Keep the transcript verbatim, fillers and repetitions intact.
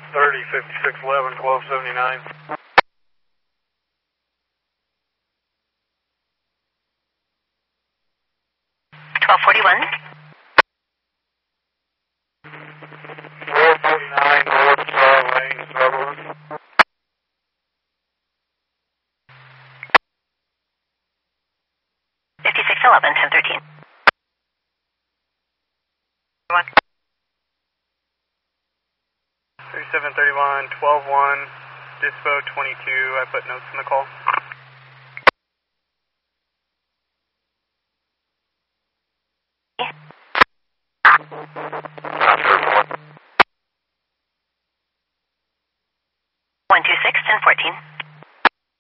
thirty, fifty-six eleven, twelve seventy-nine. twelve forty-one. twelve forty-nine, North Star Lane, Sutherland. fifty-six eleven, ten thirteen. thirty-seven thirty-one, twelve one, Dispo twenty-two, I put notes in the call. Yeah.